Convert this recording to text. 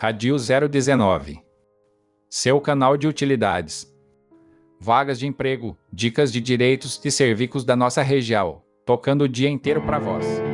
Radio 019. Seu canal de utilidades. Vagas de emprego, dicas de direitos e serviços da nossa região, tocando o dia inteiro para vós.